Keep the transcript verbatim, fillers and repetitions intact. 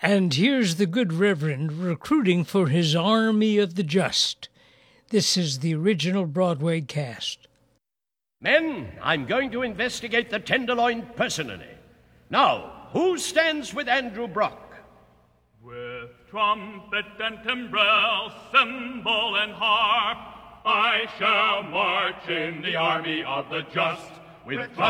And here's the good Reverend recruiting for his army of the just. This is the original Broadway cast. Men, I'm going to investigate the Tenderloin personally. Now, who stands with Andrew Brock? With trumpet and timbrel, cymbal and harp, I shall march in the army of the just. With trumpet